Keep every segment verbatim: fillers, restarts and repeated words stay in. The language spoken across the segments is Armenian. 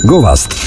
Գովաստ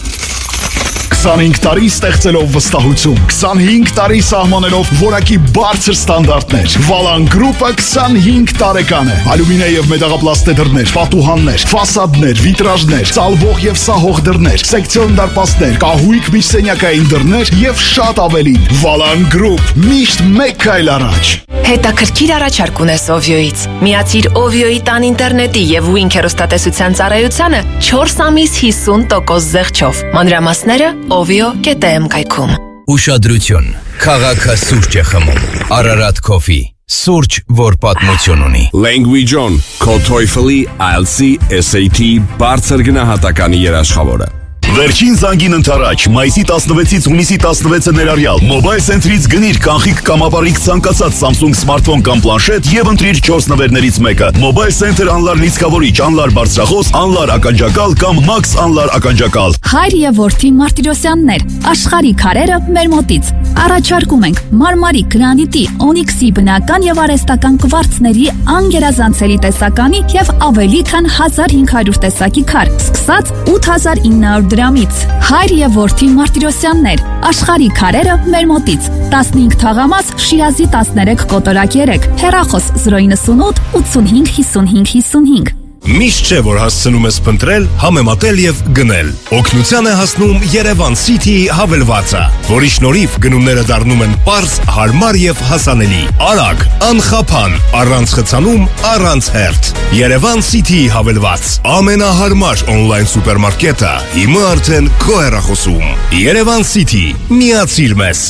քսանհինգ տարի ստեղծելով վստահություն, քսանհինգ տարի սահմանելով որակի բարձր ստանդարտներ։ Վալան գրուպը քսանհինգ տարեկան է։ Ալյումինե եւ մետաղապլաստե դռներ, պատուհաններ, ֆասադներ, վիտրաժներ, ծալվող եւ սահող դռներ, սեկցիոն դարպասներ, կահույք միջսենյակային դռներ եւ շատ ավելին։ Վալան գրուպ, միշտ մեկ քայլ առաջ։ Հետաքրքիր առաջարկ ունես Ovio-ից։ Միացիր Ovio-ի տան ինտերնետի եւ Wink հեռուստատեսության ծառայությանը չորս ամիս հիսուն տոկոս զեղչով։ Մանրամասները ovio կետ am կայքում։ Ուշադրություն, քաղաքը սուրճ է խմում։ Ararat Coffee, սուրճ, որ պատմություն ունի։ Language On, քո TOEFL-ի, I E L T S-ի, S A T բարձր գնահատականի երաշխավորը։ Վերջին զանգին ընթരാճ, մայիսի տասնվեցից հունիսի տասնվեցը ներառյալ, Mobile Center-ից գնիր կանխիկ կամ ապառիկ ցանկացած Samsung սմարթֆոն կամ պլանշետ եւ ընտրիր չորս նվերներից մեկը։ Mobile Center անլար լիցքավորիչ, անլար բարձրախոս, անլար ականջակալ կամ Max անլար ականջակալ։ Հայր եւ որդի Մարտիրոսյաններ, աշխարհի քարերը մեր մոտից։ Առաջարկում ենք մարմարի, գրանիտի, օնիքսի բնական եւ արհեստական կվարցների անգերազանցելի տեսականի եւ ավելի քան հազար հինգ հարյուր տեսակի քար, սկսած ութ հազար ինը հարյուր դրամից։ Հայր եւ որդի Մարտիրոսյաններ, աշխարհի քարերը մեր մոտից։ տասնհինգ թաղամաս, Շիրազի տասներեք կոտորակ երեք, հեռախոս զրո իննսունութ ութսունհինգ հիսունհինգ հիսունհինգ։ Միշտ չէ, որ հասցնում ես փնտրել, համեմատել եւ գնել։ Օգնության է հասնում Երևան City-ի հավելվածը, որի շնորհիվ գնումները դառնում են պարզ, հարմար եւ հասանելի։ Արագ, անխափան, առանց խցանում, առանց հերթ։ Երևան City-ի հավելված, ամենահարմար on-line սուպերմարկետը հիմա արդեն քո հեռախոսում։ Երևան City, միացիր մեզ։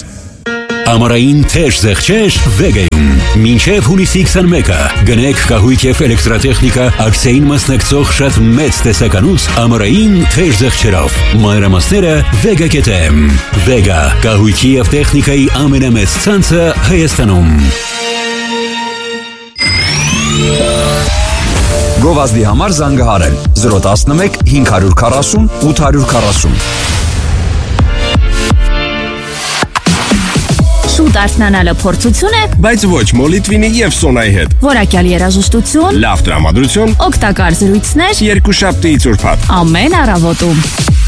Ամառային թեժ զեղչեր Վեգայում։ Մինչև հունիսի քսանմեկը գնեք կահույք եւ էլեկտրատեխնիկա ակցիային մասնակցող շատ մեծ տեսականուց ամառային թեժ զեղչերով։ Մանրամասները Vega կետ am։ Vega կահույքի եւ տեխնիկայի ամենամեծ ցանցը Հայաստանում։ Գովազդի համար զանգահարել զրո տասնմեկ հինգ հարյուր քառասուն ութ հարյուր քառասուն։ Շուտ արթնանալը փորձություն է, Բայց ոչ Մոլիտվինի եւ Սոնայի հետ։ որակյալ երաժշտություն, Լավ տրամադրություն, օգտակար զրույցներ, երկուշաբթի ծուրփատ։ ամեն առավոտում։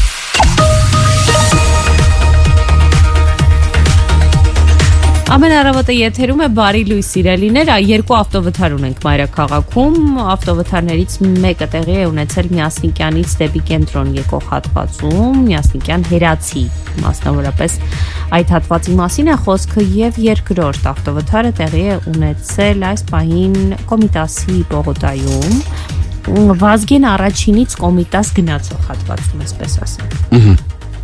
Ամեն առավոտը եթերում է բարի լույս սիրելիներ, երկու ավտովթար ունենք մայրաքաղաքում, ավտովթարներից մեկը տեղի է ունեցել Միասնիկյանից դեպի կենտրոն եկող հատվածում, Միասնիկյան Հերացի, մասնավորապես այդ հատվածի մասին է խոսքը եւ երկրորդ ավտովթարը տեղի է ունեցել այս պահին Կոմիտասի պողոտայում, Վազգեն առաջինից Կոմիտաս գնացող հատվածում, այսպես ասեմ։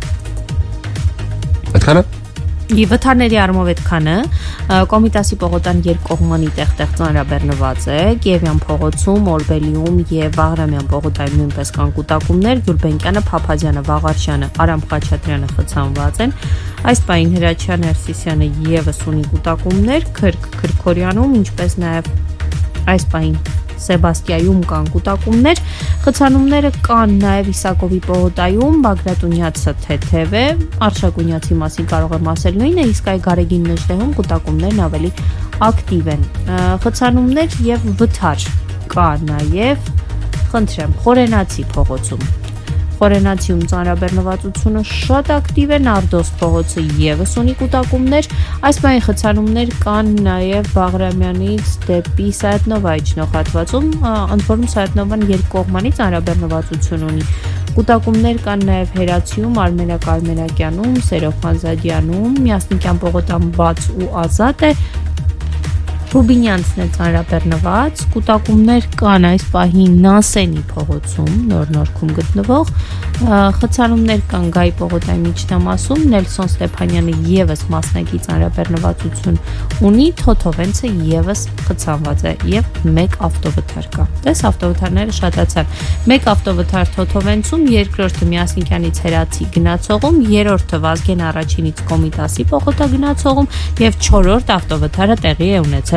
Այդքանը Եվ վթարների առումով այդքանը Կոմիտասի պողոտան երկկողմանի տեղ-տեղ ծանրաբեռնված է, Կիևյան փողոցում, Օրբելիում եւ Վաղրամյան պողոտայում նույնպես կան կուտակումներ, Գյուլբենկյանը, Փափազյանը, Վաղարշյանը, Արամ Խաչատրյանը խցանված են։ Այս պահին Հրաչյան Ներսիսյանը եւս ունի կուտակումներ, Քրկ Քրքորյանում, ինչպես նաեւ այս պահին Սեբաստիայում կան կուտակումներ, խցանումները կան նաև Իսակովի պողոտայում, Բագրատունյացը թեթև է, Արշակունյացի մասին կարող եմ ասել նույնը, իսկ այ Գարեգին մեջտեղում կուտակումներն ավելի ակտիվ են։ Խցանումներ եւ վթար կա նաև, խնդրեմ, Խորենացի փողոցում։ Խորենացիում ծանրաբեռնվածությունը շատ ակտիվ է, Նարդոս փողոցը եւս ունի կուտակումներ, այս պահին խցանումներ կան նաեւ Բաղրամյանից դեպի Սայաթնովա իջնող հատվածում, ընդ որում Սայաթնովան երկկողմանի ծանրաբեռնվածություն ունի։ Կուտակումներ կան նաեւ Հերացիում, Արմենակ Արմենակյանում, Սերով Խանզադյանում, Միասնիկյան պողոտան բաց ու ազատ է, Ռուբինյանցն է ծանրաբեռնված, կուտակումներ կան այս պահին Նասենի փողոցում, Նոր-Նորքում գտնվող, խցանումներ կան Գայի պողոտայի միջնամասում, Նելսոն Ստեփանյանը եւս մասնակի ծանրաբեռնվածություն ունի, Թոթովենցը եւս խցանված է եւ մեկ ավտովթար կա։ Տես ավտովթարները շատացան։ Մեկ ավտովթար Թոթովենցում, երկրորդը Միասնիկյանից Հերացի գնացողում, երրորդը Վազգեն առաջինից Կոմիտասի պողոտա գնացողում եւ չորրորդ ավտովթարը տեղի է ունեցել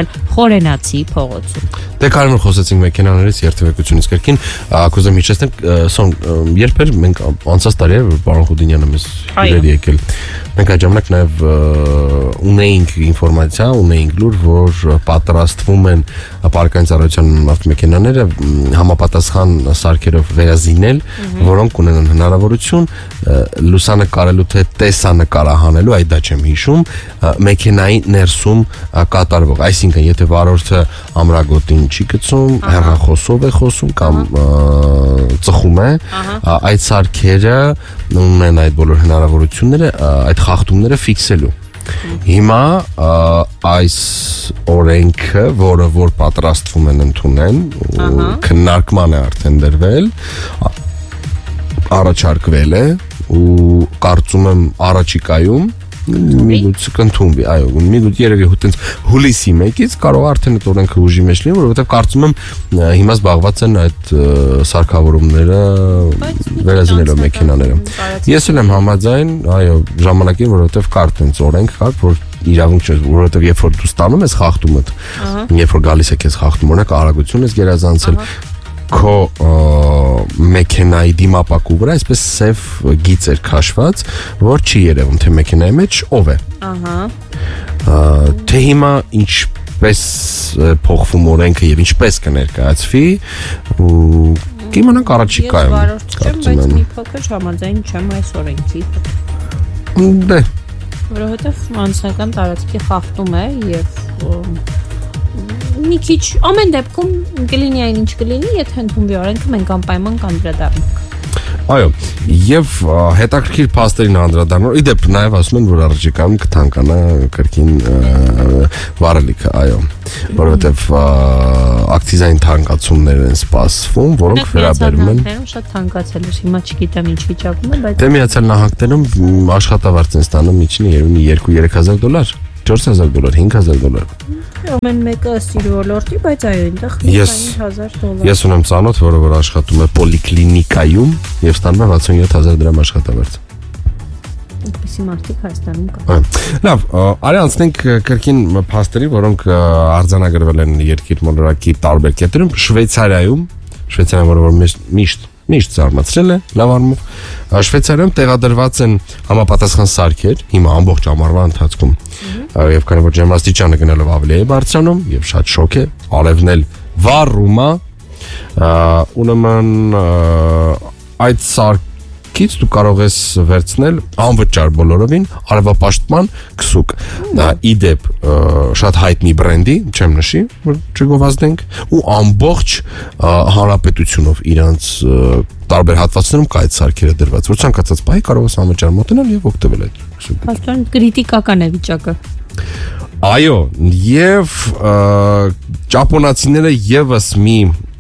գտնվել Խորենացի փողոցում։ Դե կարևոր խոսեցինք մեքենաներից երթևեկությունից կերքին, կուզեմ հիշեցնել, Սոն, երբ էր մենք անցած տարի էր պարոն Խուդինյանը մեզ հյուրեր եկել։ Մենք այդ ժամանակ նաև ունեինք ինֆորմացիա, ունեինք լուր, որ պատրաստվում են պարկային ծառայության ավտոմեքենաները համապատասխան սարքերով վերազինել, որոնք ունենան հնարավորություն լուսանկարելու թե տեսանկարահանելու, այդ դա չեմ հիշում, մեքենայի ներսում կատարվող, այսինքն եթե վարորդը ամրագոտին չի գցում, հեռախոսով է խոսում կամ ծխում է, այդ սարքերը ունեն այդ բոլոր հնարավորությունները, այդ խախտումները ֆիքսելու։ Հիմա այս օրենքը, որը որ պատրաստվում են ընդունեն, քննարկման է արդեն դրվել, առաջարկվել է ու կարծում եմ առաջիկայում միգուցե կընդունվի, այո, միգուցե երևի հուտենց հուլիսի մեկից կարող արդեն այդ օրենքը ուժի մեջ լինի, որովհետև կարծում եմ հիմա զբաղված են այդ սարքավորումները վերազինելով մեքենաները։ Ես էլ եմ համաձայն, այո, ժամանակին, որովհետև կար տենց օրենք կար, որ իրավունք չէ, որովհետև երբ որ դու ստանում ես խախտումդ, երբ որ գալիս է քեզ խախտում, օրինակ արագություն ես գերազանցել, քո մեքենայի դիմապակու վրա այսպես սև գիծ էր քաշված, որ չի երևում թե մեքենայի մեջ ով է։ Ահա։ Թե հիմա ինչպես փոխվում օրենքը եւ ինչպես կներկայացվի, կիմանանք առաջիկայում։ Բայց մի փոքր համաձայն չեմ այս օրենքի հետ։ Դե, որովհետեւ անձնական տարածքի խախտում է եւ մի քիչ ամեն դեպքում կլինի այն ինչ կլինի, եթե ընդունվի օրենքը մենք անպայման կանդրադառնանք։ Այո, եւ հետաքրքիր փաստերին անդրադառնալով, իդեպ նաեւ ասում են, որ առաջիկայում կթանկանա կրկին վարելիքը, այո, որովհետեւ ակցիզային թանկացումներ են սպասվում, որոնք վերաբերում են շատ թանկացել է, հիմա չգիտեմ ինչ վիճակում է, բայց դե Միացյալ Նահանգներում աշխատավարձ են ստանում միջինը երևի երկու-երեք հազար դոլար, չորս հազար դոլար, հինգ հազար դոլար։ Ամեն մեկը ըստ իր ոլորտի, բայց այո, այնտեղ վաթսուն հազար դոլար։ Ես ունեմ ծանոթ, որը որ աշխատում է պոլիկլինիկայում եւ ստանում է վաթսունյոթ հազար դրամ աշխատավարձ։ Այդպիսի մարդիկ Հայաստանում կան։ Լավ, արի անցնենք կրկին փաստերի, որոնք արձանագրվել են երկիր մոլորակի տարբեր կետերում, Շվեյցարիայում, Շվեյցարիան, որը որ միշտ միշտ զարմացրել է, լավ առումով, Շվեյցարիայում տեղադրված են համապատասխան սարքեր, հիմա ամբողջ ամառվա ընթացքում, եւ քանի որ ջերմաստիճանը գնալով ավելի է բարձրանում եւ շատ շոկ է, արևն էլ վառում է, ուրեմն այդ սարքից դու կարող ես վերցնել անվճար բոլորովին արևապաշտպան քսուկ, իդեպ շատ հայտնի բրենդի, չեմ նշի, որ չգովազդենք, ու ամբողջ հանրապետությունով իրանց տարբեր հատվածներում կա այդ սարքերը դրված, որ ցանկացած պահի կարող ես անվճար մոտենալ եւ օգտվել այդ քսուկից։ Հաստատ կրիտիկական է վիճակը։ Այո, եւ ճապոնացիները եւս մի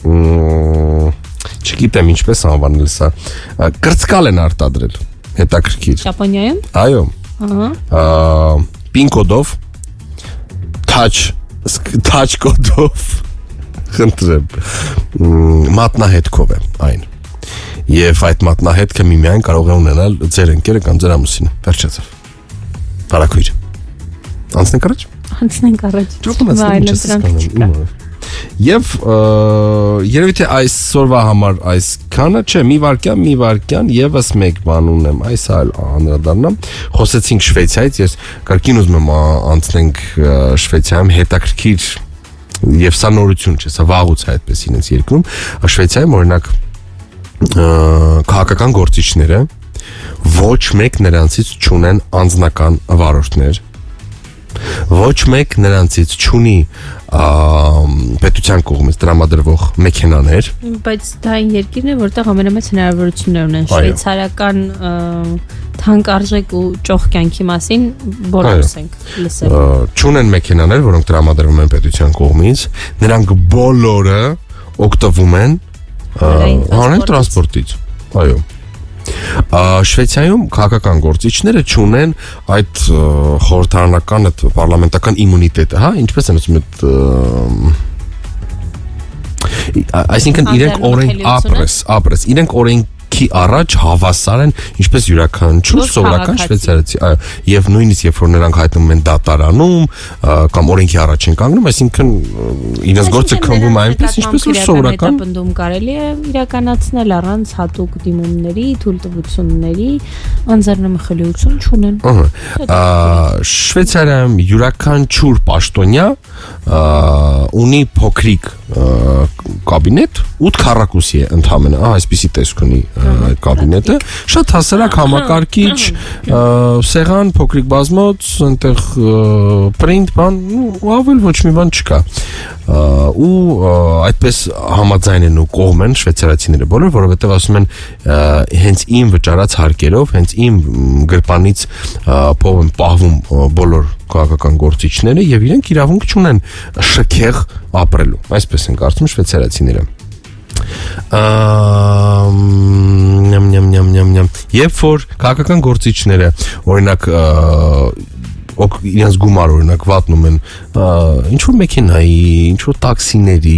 չգիտեմ ինչպես անվանել սա, կրծկալ են արտադրել, հետաքրքիր։ Ճապոնիայում։ Այո։ Ահա։ Պին կոդով, touch, touch կոդով, խնդրեմ, մատնահետքով է այն։ Եվ այդ մատնահետքը միմիայն կարող է ունենալ ձեր ընկերը կամ ձեր ամուսինը, վերջացավ։ Բարակույր։ Անցնենք առաջ։ Անցնենք առաջ։ Ճոպոնացին Եվ երևի թե այսօրվա համար այս քանը, չէ, մի վարքյան, մի վարքյան եւս մեկ բան ունեմ, այս այլ անդրադառնամ։ Խոսեցինք Շվեյցիայից, ես կրկին ուզում եմ անցնենք Շվեյցիայում, հետաքրքիր եւ սա նորություն չէ, սա վաղուց է այդպես ինձ երկրում։ Շվեյցիայում օրինակ քաղաքական գործիչները ոչ մեկ նրանցից չունեն անձնական վարորդներ, ոչ մեկ նրանցից չունի պետության կողմից տրամադրվող մեքենաներ, բայց դա այն երկիրն է, որտեղ ամենամեծ հնարավորություններ ունեն շվեյցարական թանկարժեք ու ճոխ կյանքի մասին բոլորս ենք լսել։ Չունեն մեքենաներ, որոնք տրամադրվում են պետության կողմից, նրանք բոլորը օգտվում են հանրային տրանսպորտից։ Այո։ Շվեյցարիայում քաղաքական գործիչները չունեն այդ խորհրդարանական, այդ պարլամենտական իմունիտետը, հա, ինչպես են ասում այդ այսինքն իրենք օրենք ապրես, ապրես, իրենք օրենքի կյանքի առաջ հավասար են ինչպես յուրաքանչյուր սովորական շվեյցարացի, այո, եւ նույնիսկ երբ որ նրանք հայտնվում են դատարանում կամ օրենքի առաջ են կանգնում, այսինքն իրենց գործը քննվում է այնպես ինչպես որ սովորական բնդում կարելի է իրականացնել առանց հատուկ դիմումների, թույլտվությունների, անձեռնմխելիություն չունեն։ Շվեյցարիայում յուրաքանչյուր պաշտոնյա ունի փոքրիկ կաբինետ, ութ քառակուսի է ընդհանրապես, ահա այսպեսի տեսք ունի այդ կաբինետը, շատ հասարակ համակարգիչ, սեղան, փոքրիկ բազմոց, այնտեղ print բան, ու ավել ոչ մի բան չկա։ Ու այդպես համաձայն են ու կողմ են շվեյցարացիները բոլոր, որովհետև ասում են հենց իմ վճարած հարկերով, հենց իմ գրպանից փող են պահվում բոլոր քաղաքական գործիչները եւ իրենք իրավունք չունեն շքեղ ապրելու։ Այսպես են կարծում շվեյցարացիները։ Նյամ նյամ նյամ նյամ նյամ։ Երբ որ քաղաքական գործիչները օրինակ իրենց գումար օրինակ վատնում են ինչ որ մեքենայի, ինչ որ տաքսիների,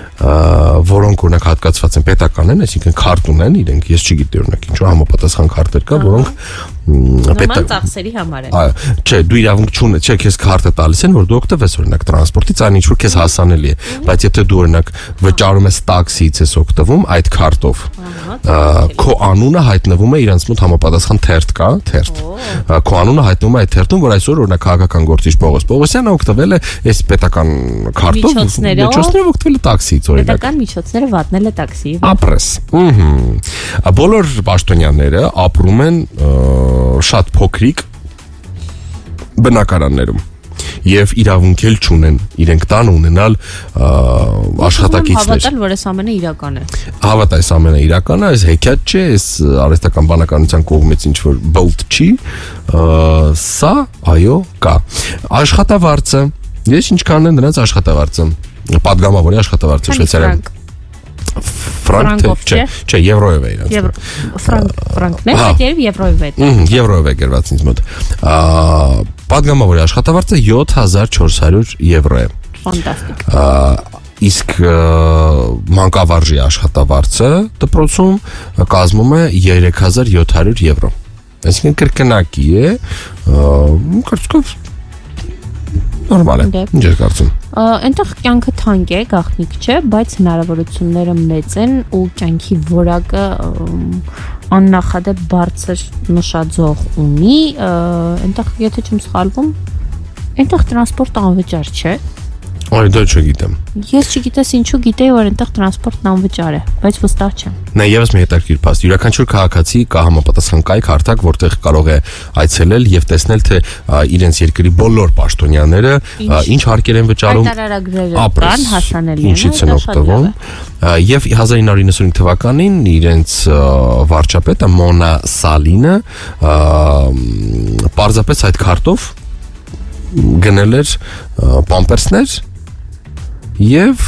որոնք օրինակ հատկացված են պետական են, այսինքն քարտ ունեն իրենք, ես չգիտեմ օրինակ ինչ որ համապատասխան քարտեր կա, որոնք նման ծախսերի համար են։ Այո, չէ, դու իրավունք չունես, չէ, քեզ քարտը տալիս են, որ դու օգտվես օրինակ տրանսպորտից, այն ինչ որ քեզ հասանելի է, բայց եթե դու օրինակ վճարում ես տաքսիից ես օգտվում այդ քարտով, քո անունը հայտնվում է իրենց մոտ համապատասխան թերթ կա, թերթ։ Քո անունը հայտնվում է այդ թերթում, որ այսօր օրինակ քաղաքական գործիչ Պողոս Պողոսյանը օգտվել է այս պետական քարտով, միջոցներով օգտվել է տաքսիից օրինակ։ Պետական միջոցները վատնել է տաքսի։ Ապրես։ Ահա։ Բոլոր պաշտոնյաները ապրում են շատ փոքրիկ բնակարաններում եւ իրավունք էլ չունեն իրենք տան ունենալ աշխատակիցներ։ Հավատալ, որ այս ամենը իրական է։ Հավատա, այս ամենը իրական է, այս հեքիաթ չէ, այս արհեստական բանականության կողմից ինչ որ բլթ չի, սա այո կա։ Աշխատավարձը, ես ինչքան է նրանց աշխատավարձը, պատգամավորի աշխատավարձը Շվեյցարիայում։ Ֆրանկ չէ, չէ, եվրոյով է իրաց։ Ֆրանկ, ֆրանկն է, հետև եվրոյով է։ Ահա, եվրոյով է գրված ինձ մոտ։ Պատգամավորի աշխատավարձը յոթ հազար չորս հարյուր եվրո է։ Ֆանտաստիկ։ Իսկ մանկավարժի աշխատավարձը դպրոցում կազմում է երեք հազար յոթ հարյուր եվրո։ Այսինքն կրկնակի է, կարծիքով նորմալ է։ Ինչ ես կարծում։ Այնտեղ կյանքը թանկ է, գաղտնիք չէ, բայց հնարավորությունները մեծ են ու կյանքի որակը աննախադեպ բարձր նշաձող ունի, այնտեղ եթե չեմ սխալվում, այնտեղ տրանսպորտը անվճար չէ։ Այո, դա չգիտեմ։ Ես չգիտես ինչու գիտեի, որ այնտեղ տրանսպորտն անվճար է, բայց վստահ չեմ։ Նա եւս մի հետաքրքիր փաստ։ Յուրաքանչյուր քաղաքացի կա համապատասխան կայք հարթակ, որտեղ կարող է այցելել եւ տեսնել, թե իրենց երկրի բոլոր պաշտոնյաները ինչ հարկեր են վճարում, կան հասանելի են, ինչից են օգտվում։ Եվ հազար ինը հարյուր իննսունհինգ թվականին իրենց վարչապետը Մոնա Սալինը պարզապես այդ քարտով գնել էր պամպերսներ եւ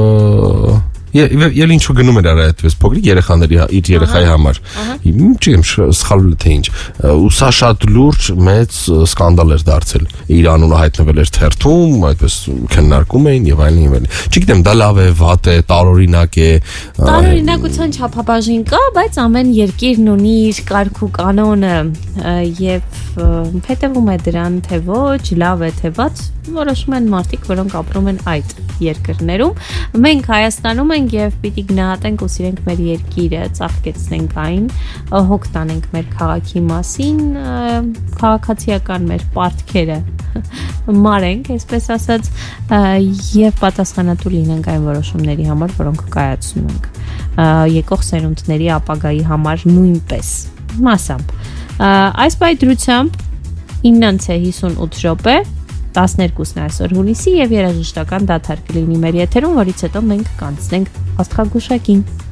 Եվ ինչու գնում էր արա այդպես փոքրիկ երեխաների իր երեխայի համար։ Չգիտեմ, սխալվել թե ինչ։ Ու սա շատ լուրջ մեծ սկանդալ էր դարձել։ Իր անունը հայտնվել էր թերթում, այդպես քննարկում էին եւ այլն եւ այլն։ Չգիտեմ, դա լավ է, վատ է, տարօրինակ է։ Տարօրինակության չափաբաժին կա, բայց ամեն երկիրն ունի իր կարգ ու կանոնը եւ հետևում է դրան, թե ոչ, լավ է, թե վատ, որոշում են մարդիկ, որոնք ապրում են այդ երկրներում։ Մենք Հայաստանում ենք եւ պիտի գնահատենք ու սիրենք մեր երկիրը, ծաղկեցնենք այն, հոգ տանենք մեր քաղաքի մասին, քաղաքացիական մեր պարտքերը մարենք, այսպես ասած, եւ պատասխանատու լինենք այն որոշումների համար, որոնք կայացնում ենք եկող սերունդների ապագայի համար նույնպես մասամբ։ Այս բայդրությամբ իննից հիսունութ րոպե տասներկուսն այսօր հունիսի եւ երաժշտական դադար կլինի մեր եթերում, որից հետո մենք կանցնենք աստղագուշակին։